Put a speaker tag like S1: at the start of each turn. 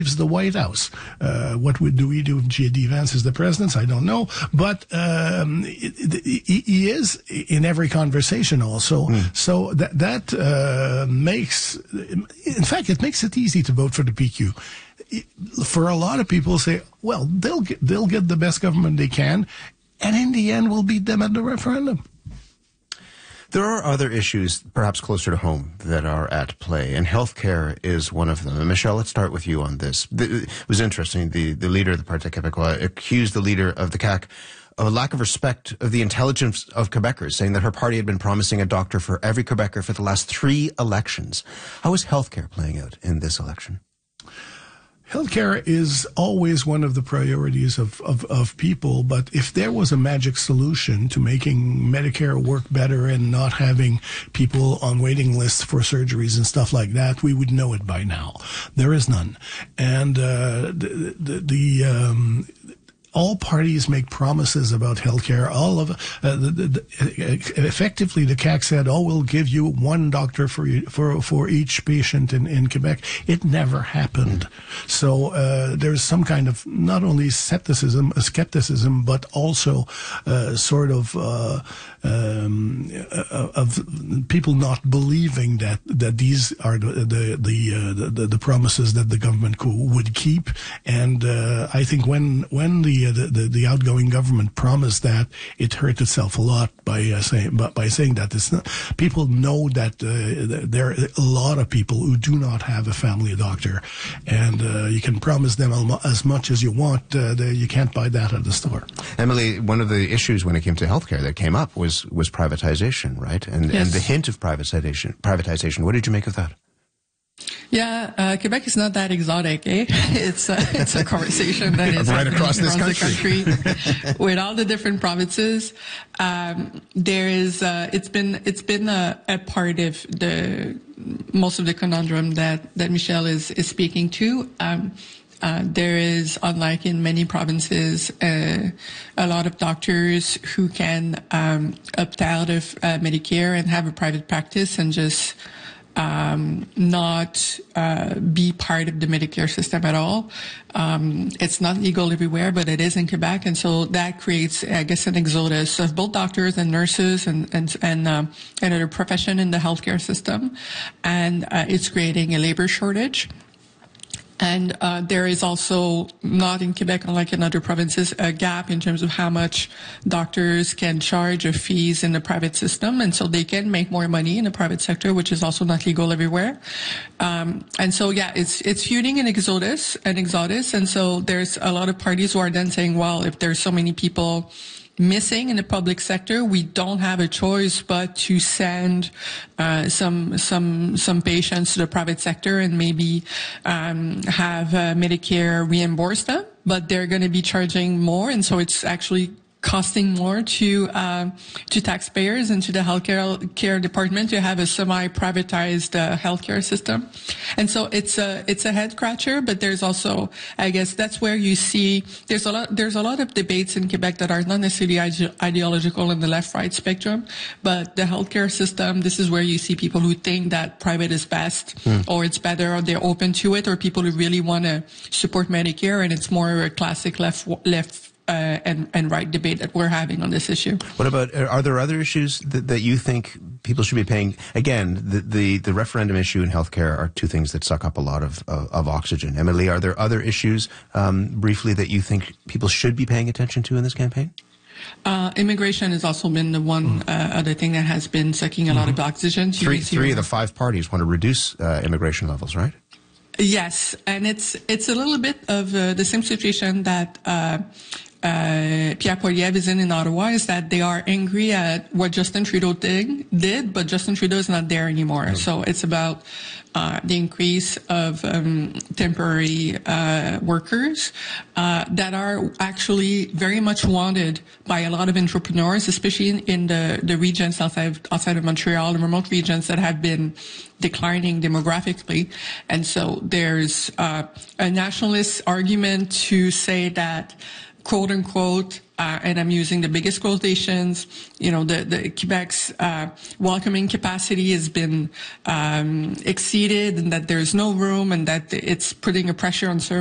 S1: the White House. What do we do if J.D. Vance is the president? I don't know. But he is in every conversation also. So that makes, in fact, it makes it easy to vote for the PQ. For a lot of people say, well, they'll get the best government they can, and in the end, we'll beat them at the referendum.
S2: There are other issues, perhaps closer to home, that are at play, and healthcare is one of them. And Michelle, let's start with you on this. It was interesting. The leader of the Parti Québécois accused the leader of the CAQ of a lack of respect of the intelligence of Quebecers, saying that her party had been promising a doctor for every Quebecer for the last 3 elections. How is healthcare playing out in this election?
S1: Healthcare is always one of the priorities of people, but if there was a magic solution to making Medicare work better and not having people on waiting lists for surgeries and stuff like that, we would know it by now. There is none. And all parties make promises about healthcare. Effectively, the CAQ said, we'll give you 1 doctor for each patient in Quebec. It never happened. So there's some kind of not only skepticism, but also sort of people not believing that these are the promises that the government would keep. And I think when the outgoing government promised that, it hurt itself a lot by saying that it's not. People know that there are a lot of people who do not have a family doctor, and you can promise them as much as you want. You can't buy that at the store.
S2: Emily, one of the issues when it came to healthcare that came up was privatization, right? And the hint of privatization. What did you make of that?
S3: Yeah, Quebec is not that exotic, eh? It's a conversation that is
S2: right across this
S3: country with all the different provinces. There is, it's been a part of most of the conundrum that Michelle is speaking to. There is, unlike in many provinces, a lot of doctors who can opt out of Medicare and have a private practice and just not be part of the Medicare system at all. It's not legal everywhere, but it is in Quebec, and so that creates, I guess, an exodus of both doctors and nurses and other profession in the healthcare system, and it's creating a labor shortage. And there is also, not in Quebec, unlike in other provinces, a gap in terms of how much doctors can charge of fees in the private system. And so they can make more money in the private sector, which is also not legal everywhere. And so, yeah, it's fueling an exodus. And so there's a lot of parties who are then saying, well, if there's so many people missing in the public sector, we don't have a choice but to send some patients to the private sector and maybe have Medicare reimburse them, but they're going to be charging more, and so it's actually costing more to taxpayers and to the healthcare department to have a semi-privatized healthcare system. And so it's a head scratcher, but there's also, I guess that's where you see there's a lot of debates in Quebec that are not necessarily ideological in the left-right spectrum, but the healthcare system, this is where you see people who think that private is best or it's better, or they're open to it, or people who really want to support Medicare, and it's more a classic left and right debate that we're having on this issue.
S2: What about, are there other issues that you think people should be paying? Again, the referendum issue and healthcare are 2 things that suck up a lot of oxygen. Emily, are there other issues, briefly, that you think people should be paying attention to in this campaign?
S3: Immigration has also been the one other thing that has been sucking a lot of oxygen.
S2: Three of the 5 parties want to reduce immigration levels, right?
S3: Yes, and it's a little bit of the same situation that Pierre Poilievre is in Ottawa, is that they are angry at what Justin Trudeau did, but Justin Trudeau is not there anymore. So it's about the increase of temporary workers that are actually very much wanted by a lot of entrepreneurs, especially in the regions outside of Montreal, the remote regions that have been declining demographically. And so there's a nationalist argument to say that quote unquote, and I'm using the biggest quotations, the Quebec's welcoming capacity has been exceeded, and that there's no room, and that it's putting a pressure on services.